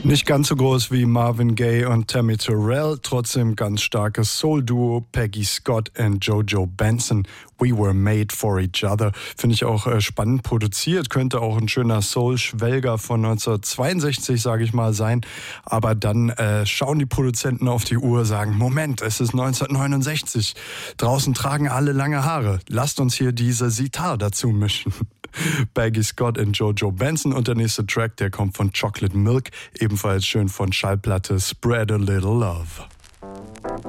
Nicht ganz so groß wie Marvin Gaye und Tammy Terrell, trotzdem ganz starkes Soul-Duo, Peggy Scott und Jojo Benson. We Were Made for Each Other. Finde ich auch spannend produziert, könnte auch ein schöner Soul-Schwelger von 1962, sage ich mal, sein. Aber dann schauen die Produzenten auf die Uhr, sagen, Moment, es ist 1969. Draußen tragen alle lange Haare. Lasst uns hier diese Sitar dazu mischen. Peggy Scott und Jojo Benson und der nächste Track, der kommt von Chocolate Milk, ebenfalls schön von Schallplatte Spread a Little Love.